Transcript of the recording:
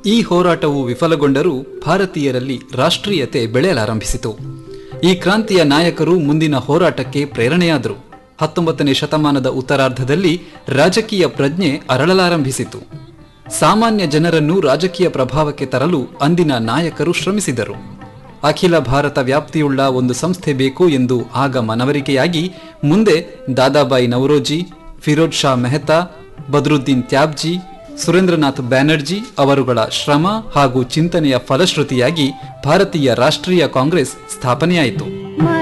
ಈ ಹೋರಾಟವು ವಿಫಲಗೊಂಡರೂ ಭಾರತೀಯರಲ್ಲಿ ರಾಷ್ಟ್ರೀಯತೆ ಬೆಳೆಯಲಾರಂಭಿಸಿತು. ಈ ಕ್ರಾಂತಿಯ ನಾಯಕರು ಮುಂದಿನ ಹೋರಾಟಕ್ಕೆ ಪ್ರೇರಣೆಯಾದರು. 19ನೇ ಶತಮಾನದ ಉತ್ತರಾರ್ಧದಲ್ಲಿ ರಾಜಕೀಯ ಪ್ರಜ್ಞೆ ಅರಳಲಾರಂಭಿಸಿತು. ಸಾಮಾನ್ಯ ಜನರನ್ನು ರಾಜಕೀಯ ಪ್ರಭಾವಕ್ಕೆ ತರಲು ಅಂದಿನ ನಾಯಕರು ಶ್ರಮಿಸಿದರು. ಅಖಿಲ ಭಾರತ ವ್ಯಾಪ್ತಿಯುಳ್ಳ ಒಂದು ಸಂಸ್ಥೆ ಬೇಕು ಎಂದು ಆಗ ಮನವರಿಕೆಯಾಗಿ ಮುಂದೆ ದಾದಾಬಾಯಿ ನವರೋಜಿ, ಫಿರೋಜ್ ಶಾ ಮೆಹ್ತಾ, ಬದ್ರುದ್ದೀನ್ ತ್ಯಾಬ್ಜಿ, ಸುರೇಂದ್ರನಾಥ್ ಬ್ಯಾನರ್ಜಿ ಅವರುಗಳ ಶ್ರಮ ಹಾಗೂ ಚಿಂತನೆಯ ಫಲಶ್ರುತಿಯಾಗಿ ಭಾರತೀಯ ರಾಷ್ಟ್ರೀಯ ಕಾಂಗ್ರೆಸ್ ಸ್ಥಾಪನೆಯಾಯಿತು.